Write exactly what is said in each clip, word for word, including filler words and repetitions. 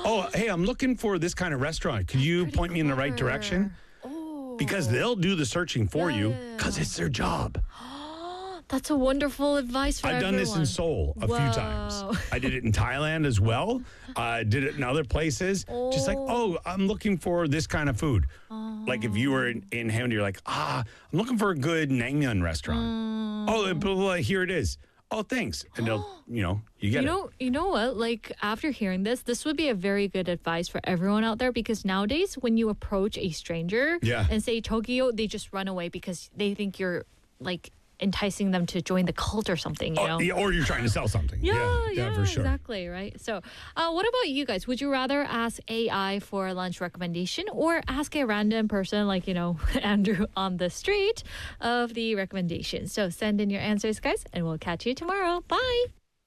oh, hey, I'm looking for this kind of restaurant. Could you Pretty point me in the right clever. direction? Oh. Because they'll do the searching for Yeah, you yeah, yeah. because it's their job. That's a wonderful advice for I've everyone. done this in Seoul a few times. Wow. I did it in Thailand as well. I did it in other places. Just like, oh, I'm looking for this kind of food. Like if you were in, in Haeundae, you're like, ah, I'm looking for a good naengmyeon restaurant. Mm. Oh, blah, blah, blah, here it is. Oh, thanks. And they'll, you know, you get You it. know, you know what? Like after hearing this, this would be a very good advice for everyone out there because nowadays when you approach a stranger Yeah. and say "저기요," they just run away because they think you're like enticing them to join the cult or something. You Oh, know? yeah, or you're trying to sell something. Yeah, yeah, for sure. exactly, right? So, uh, what about you guys? Would you rather ask A I for a lunch recommendation or ask a random person like, you know, Andrew on the street of the recommendation? So, send in your answers, guys, and we'll catch you tomorrow. Bye.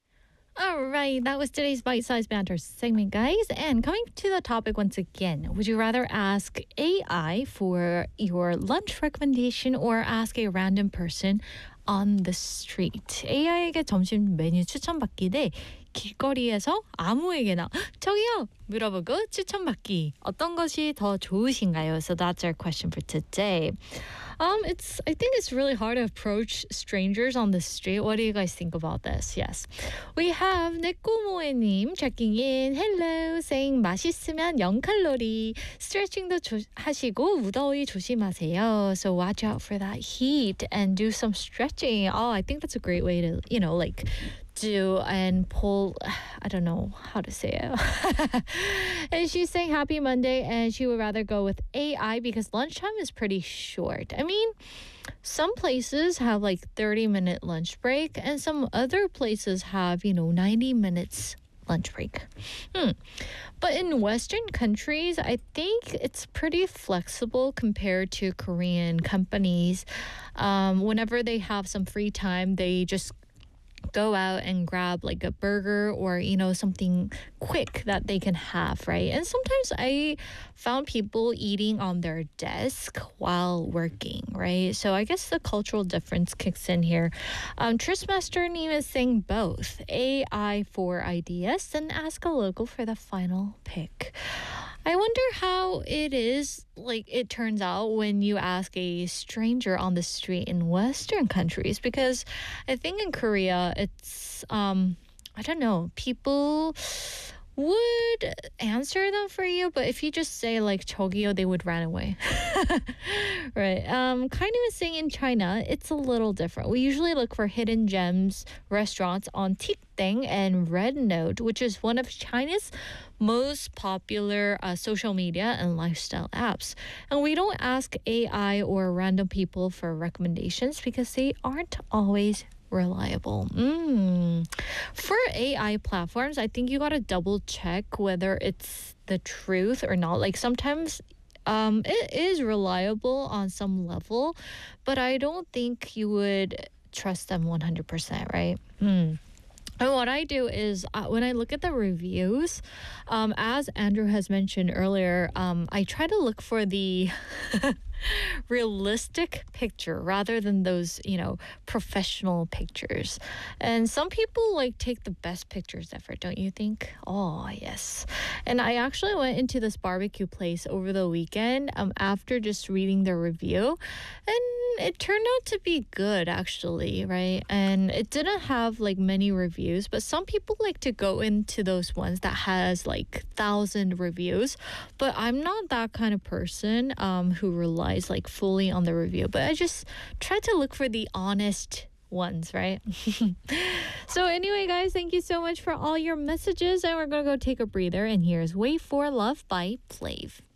All right, that was today's bite-sized banter segment, guys. And coming to the topic once again, would you rather ask A I for your lunch recommendation or ask a random person on the street? 에이아이에게 점심 메뉴 추천받기 대 길거리에서 아무에게나 저기요 물어보고 추천받기. 어떤 것이 더 좋으신가요? So that's our question for today. Um, it's I think it's really hard to approach strangers on the street. What do you guys think about this? Yes. We have 네꼬모에님 checking in. Hello, saying 맛있으면 영 칼로리. Stretching도 조, 하시고 무더위 조심하세요. So watch out for that heat and do some stretching. Oh, I think that's a great way to, you know, like do and pull, I don't know how to say it. And she's saying happy Monday and she would rather go with A I because lunchtime is pretty short. I mean, some places have like thirty minute lunch break and some other places have, you know, ninety minutes lunch break. Hmm. But in Western countries, I think it's pretty flexible compared to Korean companies. Um, whenever they have some free time, they just go out and grab like a burger or, you know, something quick that they can have, right? And sometimes I found people eating on their desk while working, right? So I guess the cultural difference kicks in here. Um, Tristmaster Neem is saying both. A I for ideas and ask a local for the final pick. I wonder how it is, like, it turns out when you ask a stranger on the street in Western countries, because I think in Korea, it's, um, I don't know, people would answer them for you, but if you just say like 저기요, they would run away. Right. Um, kind of is saying in China, it's a little different. We usually look for hidden gems restaurants on TikTok and Red Note, which is one of China's most popular uh, social media and lifestyle apps. And we don't ask A I or random people for recommendations because they aren't always reliable. Mm. For A I platforms, I think you gotta double check whether it's the truth or not. Like sometimes um, it is reliable on some level, but I don't think you would trust them one hundred percent, right? Mm. And what I do is uh, when I look at the reviews, um, as Andrew has mentioned earlier, um, I try to look for the realistic picture rather than those, you know, professional pictures. And some people like take the best pictures ever, don't you think? Oh, yes. And I actually went into this barbecue place over the weekend um, after just reading the review. And it turned out to be good, actually, right? And it didn't have like many reviews, but some people like to go into those ones that has like thousand reviews. But I'm not that kind of person um, who relies like fully on the review. But I just try to look for the honest ones, right? So anyway, guys, thank you so much for all your messages. And we're going to go take a breather. And here's Wait for Love by Flav.